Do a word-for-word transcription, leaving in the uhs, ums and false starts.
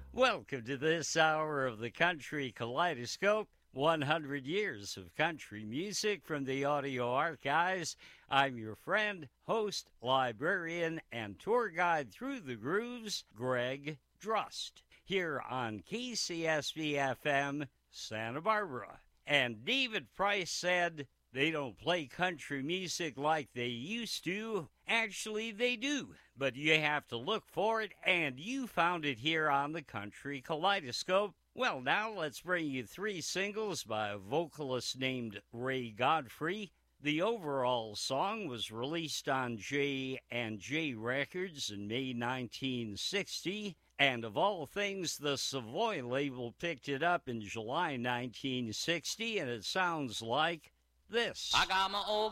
Welcome to this hour of the Country Kaleidoscope. one hundred years of country music from the audio archives. I'm your friend, host, librarian, and tour guide through the grooves, Greg Drust, here on K C S B F M, Santa Barbara. And David Price said, they don't play country music like they used to. Actually, they do, but you have to look for it, and you found it here on the Country Kaleidoscope. Well, now let's bring you three singles by a vocalist named Ray Godfrey. The overall song was released on J and J Records in May nineteen sixty, and of all things, the Savoy label picked it up in July nineteen sixty, and it sounds like this. I got my old